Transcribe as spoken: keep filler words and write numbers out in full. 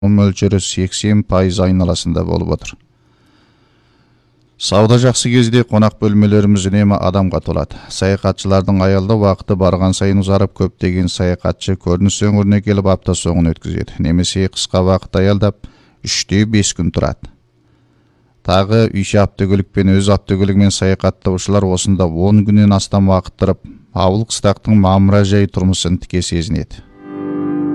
мөлшері сексен пайыз айналасында болып отыр. Сауда жақсы кезде қонақ бөлмелеріміз үнемі адамға толады. Саяхатшылардың аялда уақыты барған сайын ұзарып, көптеген саяхатшы көрініс өңіріне келіп апта соңын өткізеді. Немесе қысқа уақыт аялдап үштен бес күн тұрады. Тағы үйші автокөлікпен өз автокөлігімен саяхаттаушылар осында он күннен астам уақыт тұрып, ауыл қыстақтың мамыражай тұрмысын тіке сезінеді.